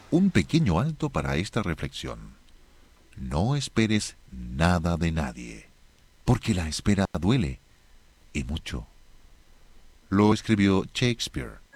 Un pequeño alto para esta reflexión. No esperes nada de nadie, porque la espera duele, y mucho. Lo escribió Shakespeare.